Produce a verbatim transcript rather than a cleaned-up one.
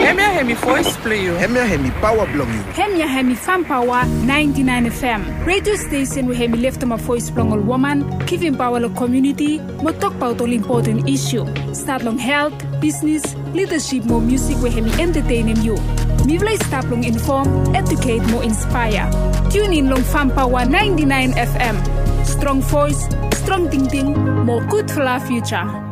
Hemia Hemi Voice Play you. Hemia Hemi Power Blog you. Hemia Hemi Fan Power ninety-nine F M. Radio station we Hemi left my voice blong all woman, giving power to community, mo talk about all important issue. Start long health, business, leadership, more music we Hemi entertaining you. Me will start long inform, educate, more inspire. Tune in long Fan Power ninety-nine F M. Strong voice, strong thinking, more good for our future.